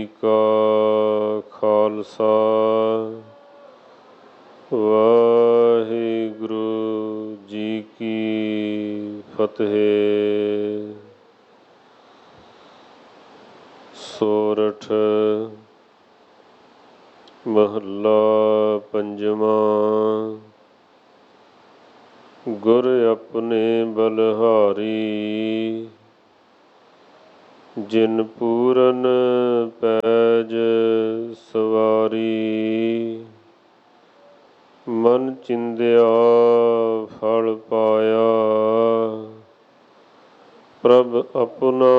ਕਾ ਖਾਲਸਾ ਵਾਹਿਗੁਰੂ ਜੀ ਕੀ ਫਤਿਹ। ਸੋਰਠ ਮਹੱਲਾ ਪੰਜਵਾਂ। ਗੁਰ ਆਪਣੇ ਬਲਿਹਾਰੀ, ਜਿਨ ਪੂਰਨ ਪੈਜ ਸਵਾਰੀ। ਮਨ ਚਿੰਦਿਆ ਫਲ ਪਾਇਆ, ਪ੍ਰਭ ਆਪਣਾ